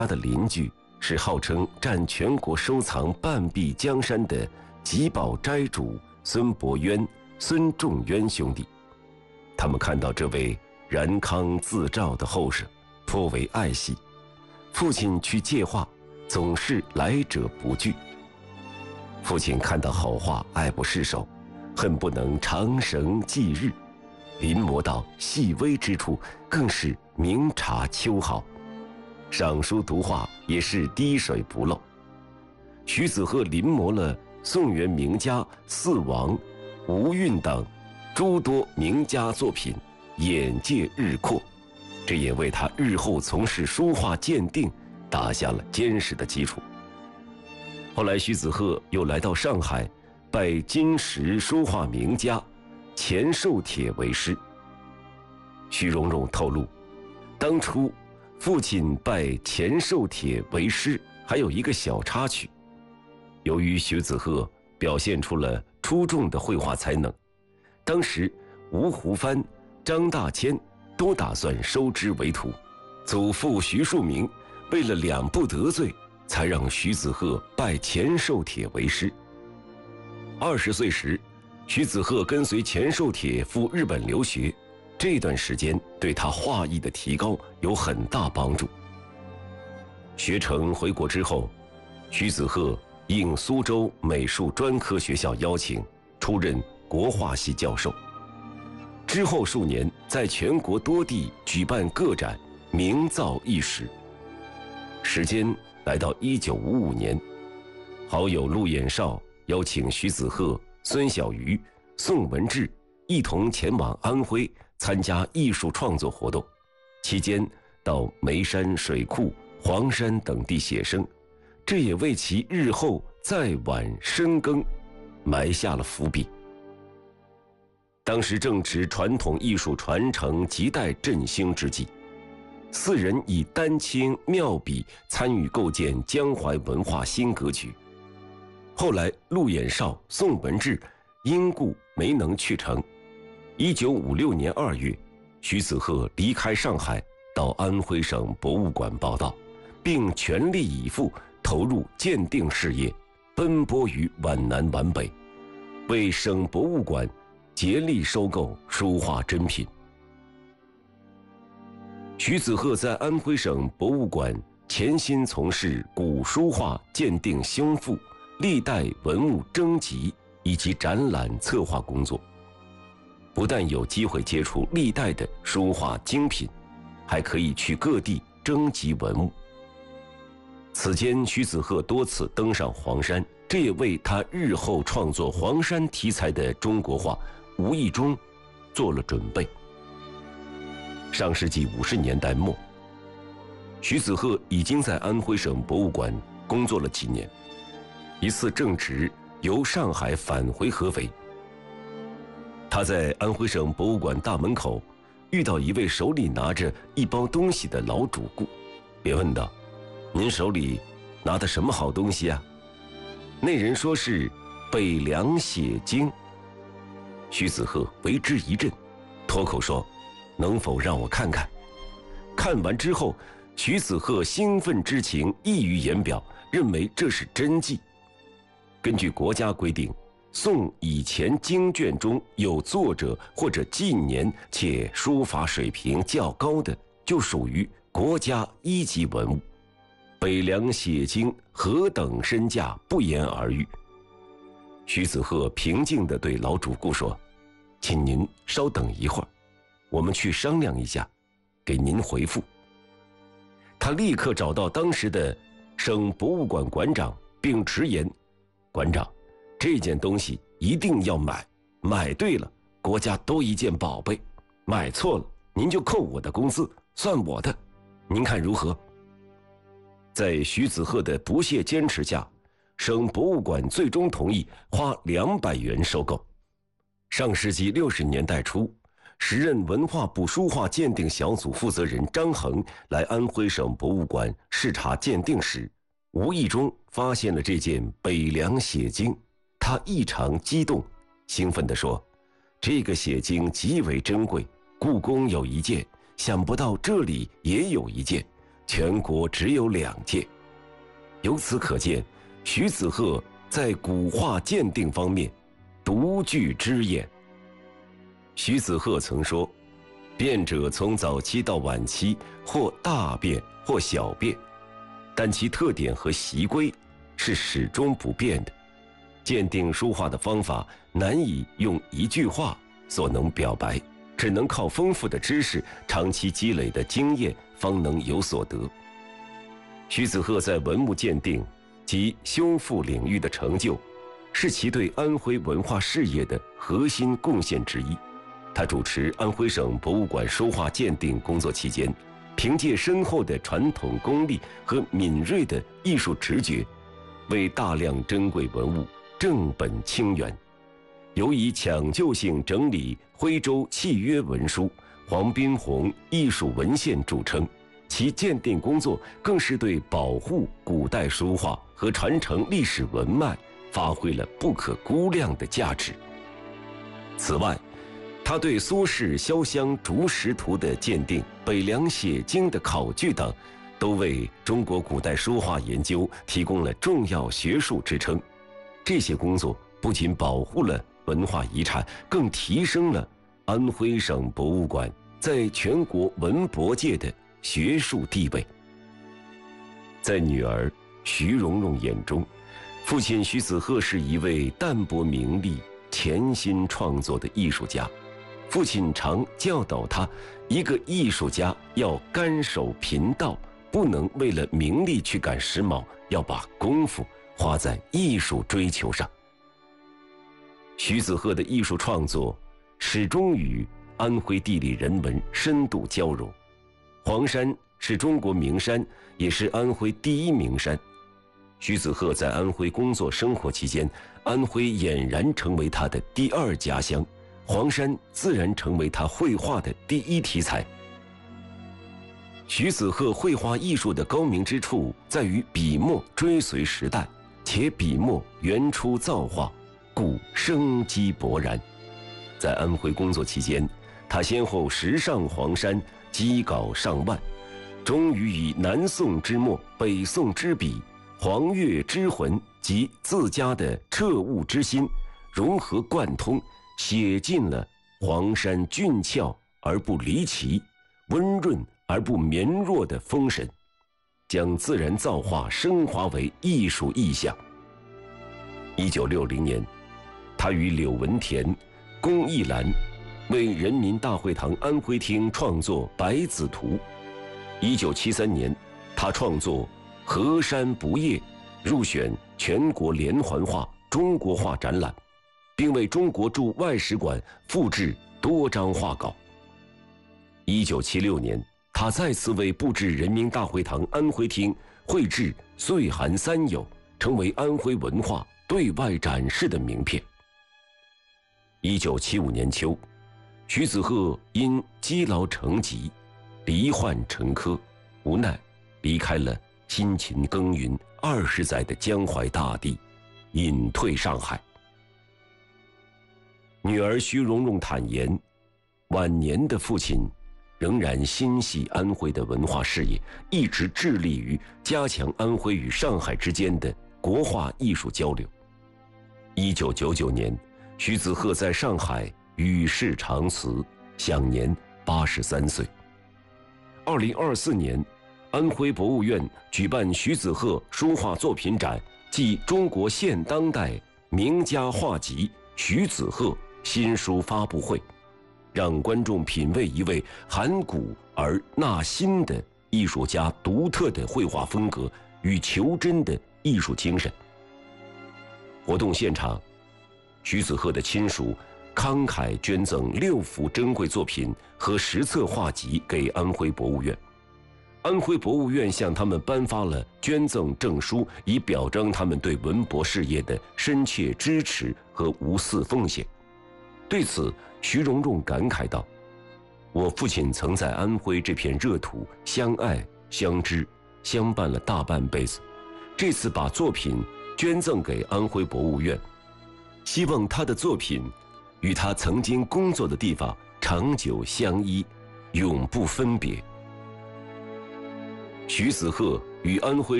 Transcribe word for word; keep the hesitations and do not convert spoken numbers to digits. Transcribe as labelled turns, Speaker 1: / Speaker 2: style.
Speaker 1: 他的邻居是号称占全国收藏半壁江山的吉宝斋主孙伯渊、孙仲渊兄弟。他们看到这位然康自照的后生，颇为爱惜。父亲去借画，总是来者不拒。父亲看到好画，爱不释手，恨不能长绳系日，临摹到细微之处，更是明察秋毫。赏书读画也是滴水不漏。徐子鹤临摹了宋元名家四王、吴韵等诸多名家作品，眼界日扩，这也为他日后从事书画鉴定打下了坚实的基础。后来徐子鹤又来到上海，拜金石书画名家钱寿铁为师。徐荣荣透露，当初父亲拜钱寿铁为师还有一个小插曲。由于徐子鹤表现出了出众的绘画才能，当时吴湖帆、张大千都打算收之为徒。祖父徐树明为了两不得罪，才让徐子鹤拜钱寿铁为师。二十岁时，徐子鹤跟随钱寿铁赴日本留学，这段时间对他画艺的提高有很大帮助。学成回国之后，徐子鹤应苏州美术专科学校邀请，出任国画系教授。之后数年，在全国多地举办个展，名噪一时。时间来到一九五五年，好友陆衍绍邀请徐子鹤、孙小瑜、宋文志一同前往安徽参加艺术创作活动，期间到眉山、水库、黄山等地写生，这也为其日后再晚深耕埋下了伏笔。当时正值传统艺术传承亟待振兴之际，四人以丹青妙笔参与构建江淮文化新格局。后来陆衍绍、宋文志因故没能去成。一九五六年二月，徐子鹤离开上海，到安徽省博物馆报到，并全力以赴投入鉴定事业，奔波于皖南皖北，为省博物馆竭力收购书画珍品。徐子鹤在安徽省博物馆潜心从事古书画鉴定修复、历代文物征集以及展览策划工作，不但有机会接触历代的书画精品，还可以去各地征集文物。此间徐子鹤多次登上黄山，这也为他日后创作黄山题材的中国画无意中做了准备。上世纪五十年代末，徐子鹤已经在安徽省博物馆工作了几年。一次正值由上海返回合肥，他在安徽省博物馆大门口遇到一位手里拿着一包东西的老主顾，便问道：“您手里拿的什么好东西啊？”那人说是北凉写经。徐子鹤为之一振，脱口说：“能否让我看看？”看完之后，徐子鹤兴奋之情溢于言表，认为这是真迹。根据国家规定，宋以前经卷中有作者或者纪年且书法水平较高的，就属于国家一级文物。北凉写经何等身价，不言而喻。徐子鹤平静地对老主顾说：“请您稍等一会儿，我们去商量一下，给您回复。”他立刻找到当时的省博物馆馆长，并直言：“馆长，这件东西一定要买，买对了，国家多一件宝贝；买错了，您就扣我的工资，算我的，您看如何？”在徐子鹤的不懈坚持下，省博物馆最终同意花两百元收购。上世纪六十年代初，时任文化部书画鉴定小组负责人张衡来安徽省博物馆视察鉴定时，无意中发现了这件北凉写经。他异常激动，兴奋地说：“这个写经极为珍贵，故宫有一件，想不到这里也有一件， 全国只有两届。由此可见，徐子鹤在古画鉴定方面独具之眼。徐子鹤曾说，变者从早期到晚期，或大变或小变，但其特点和习规是始终不变的。鉴定书画的方法难以用一句话所能表白，只能靠丰富的知识、长期积累的经验方能有所得。徐子鹤在文物鉴定及修复领域的成就，是其对安徽文化事业的核心贡献之一。他主持安徽省博物馆书画鉴定工作期间，凭借深厚的传统功力和敏锐的艺术直觉，为大量珍贵文物正本清源。尤以抢救性整理徽州契约文书、黄宾虹艺术文献著称，其鉴定工作更是对保护古代书画和传承历史文脉发挥了不可估量的价值。此外，他对苏轼潇湘竹石图的鉴定、北凉写经的考据等，都为中国古代书画研究提供了重要学术支撑。这些工作不仅保护了文化遗产，更提升了安徽省博物馆在全国文博界的学术地位。在女儿徐蓉蓉眼中，父亲徐子鹤是一位淡泊名利、潜心创作的艺术家。父亲常教导他，一个艺术家要甘守贫道，不能为了名利去赶时髦，要把功夫花在艺术追求上。徐子鹤的艺术创作始终与安徽地理人文深度交融。黄山是中国名山，也是安徽第一名山。徐子鹤在安徽工作生活期间，安徽俨然成为他的第二家乡，黄山自然成为他绘画的第一题材。徐子鹤绘画艺术的高明之处在于笔墨追随时代，且笔墨原出造化，故生机勃然。在安徽工作期间，他先后时上黄山，积稿上万，终于以南宋之墨、北宋之笔、黄岳之魂及自家的彻悟之心融合贯通，写尽了黄山俊俏而不离奇、温润而不绵弱的风神，将自然造化升华为艺术意象。一九六零年，他与柳文田、龚一兰为人民大会堂安徽厅创作《百子图》。一九七三年，他创作《河山不夜》，入选全国连环画、中国画展览，并为中国驻外使馆复制多张画稿。一九七六年，他再次为布置人民大会堂安徽厅绘制《岁寒三友》，成为安徽文化对外展示的名片。一九七五年秋，徐子鹤因积劳成疾，罹患沉疴，无奈离开了辛勤耕耘二十载的江淮大地，隐退上海。女儿徐蓉蓉坦言，晚年的父亲仍然心系安徽的文化事业，一直致力于加强安徽与上海之间的国画艺术交流。一九九九年，徐子鹤在上海与世长辞，享年八十三岁。二零二四年，安徽博物院举办徐子鹤书画作品展暨中国现当代名家画集徐子鹤新书发布会，让观众品味一位含古而纳新的艺术家独特的绘画风格与求真的艺术精神。活动现场，徐子鹤的亲属慷慨捐赠六幅珍贵作品和十册画集给安徽博物院。安徽博物院向他们颁发了捐赠证书，以表彰他们对文博事业的深切支持和无私奉献。对此，徐蓉蓉感慨道：“我父亲曾在安徽这片热土相爱相知相伴了大半辈子，这次把作品捐赠给安徽博物院，希望他的作品与他曾经工作的地方长久相依，永不分别。” 徐子鹤与安徽